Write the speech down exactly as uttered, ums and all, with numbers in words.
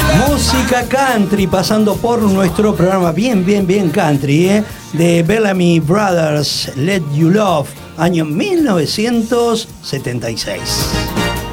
Música country pasando por nuestro programa bien, bien, bien country, ¿eh? De Bellamy Brothers, Let You Love, año mil novecientos setenta y seis.